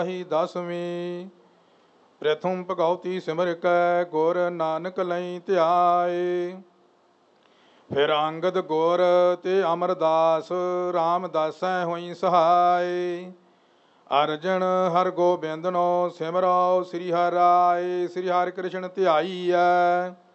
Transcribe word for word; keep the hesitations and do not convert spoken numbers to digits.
ਹੀ ਦਸਵੀਂ। ਪ੍ਰਥਮ ਭਗਉਤੀ ਸਿਮਰ ਕੈ ਗੁਰ ਨਾਨਕ ਲਈ ਧਿਆਏ। ਫਿਰ ਅੰਗਦ ਗੁਰ ਤੇ ਅਮਰਦਾਸ ਰਾਮਦਾਸੈ ਹੋਈ ਸਹਾਈ। ਅਰਜਨ ਹਰ ਗੋਬਿੰਦ ਨੋ ਸਿਮਰੋ ਸ੍ਰੀ ਹਰਿ ਰਾਏ। ਸ੍ਰੀ ਹਰਿ ਕ੍ਰਿਸ਼ਨ ਧਿਆਈਐ।